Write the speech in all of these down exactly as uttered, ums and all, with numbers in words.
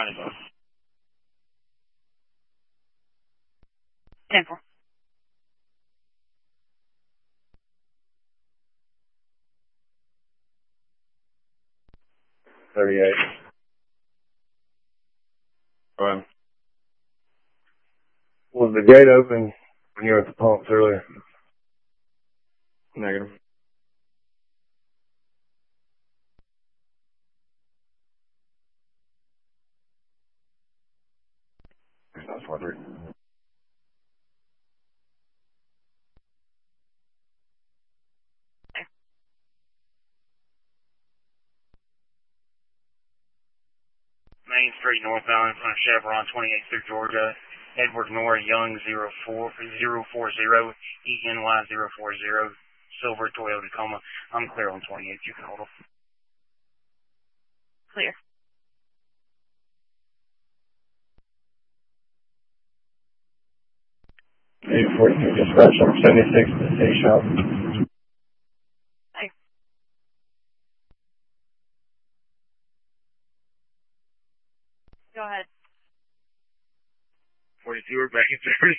Johnny Boy. ten four. thirty-eight. Right. Was the gate open when you were at the pumps earlier? Negative. That's what three. Main Street northbound in front of Chevron, twenty-eighth through Georgia. Edward Nora Young, zero four zero four zero, E N Y zero four zero, Silver Toyota Tacoma. I'm clear on twenty-eighth. You can hold them. Clear. eight forty-three dispatch, number seventy-six, the city shop. Hey. Go ahead. forty-two, we're back in service.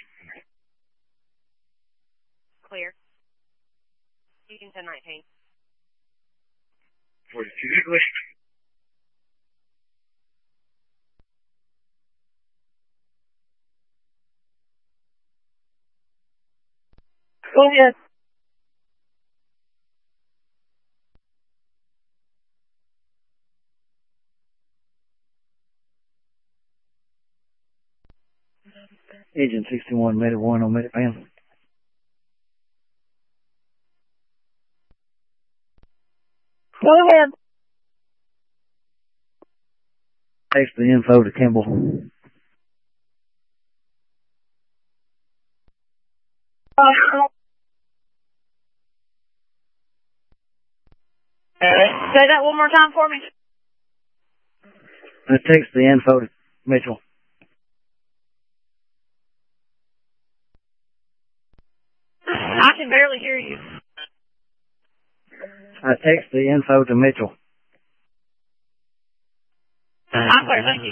Clear. You can ten nineteen. forty-two, clear. Go ahead. Agent sixty-one, made it one on Minute Man. Go ahead. Text the info to Kimball. Uh, say that one more time for me. I text the info to Mitchell. I can barely hear you. I text the info to Mitchell. I'm clear, thank you.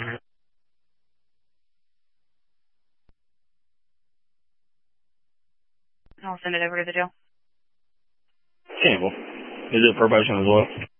I'll send it over to the jail. Campbell. Is it probation as well?